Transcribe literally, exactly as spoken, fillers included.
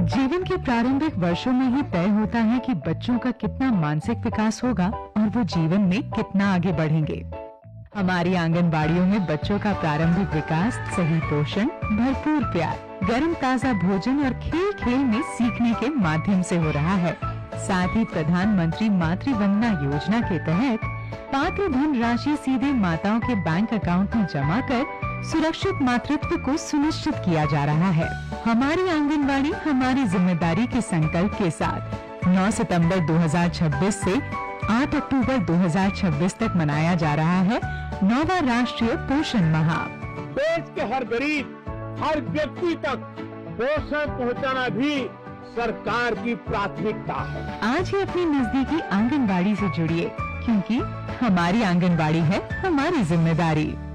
जीवन के प्रारंभिक वर्षों में ही तय होता है कि बच्चों का कितना मानसिक विकास होगा और वो जीवन में कितना आगे बढ़ेंगे। हमारी आंगनबाड़ियों में बच्चों का प्रारंभिक विकास सही पोषण, भरपूर प्यार, गर्म ताजा भोजन और खेल खेल में सीखने के माध्यम से हो रहा है। साथ ही प्रधानमंत्री मातृ वंदना योजना के तहत पात्र धन राशि सीधे माताओं के बैंक अकाउंट में जमा कर सुरक्षित मातृत्व को सुनिश्चित किया जा रहा है। हमारी आंगनबाड़ी हमारी जिम्मेदारी के संकल्प के साथ नौ सितंबर दो हज़ार छब्बीस से आठ अक्टूबर दो हज़ार छब्बीस तक मनाया जा रहा है नौवां राष्ट्रीय पोषण माह। देश के हर गरीब, हर व्यक्ति तक पोषण पहुंचाना भी सरकार की प्राथमिकता है। आज ही अपनी नजदीकी आंगनबाड़ी से जुड़िए, क्योंकि हमारी आंगनबाड़ी है हमारी जिम्मेदारी।